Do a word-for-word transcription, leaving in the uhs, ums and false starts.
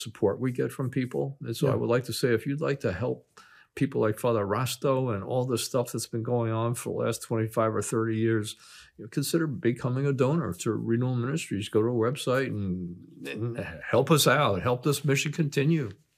support we get from people. And so I Yeah. would like to say, if you'd like to help people like Father Rasto and all the stuff that's been going on for the last twenty-five or thirty years, you know, consider becoming a donor to Renewal Ministries. Go to our website and, and help us out. Help this mission continue.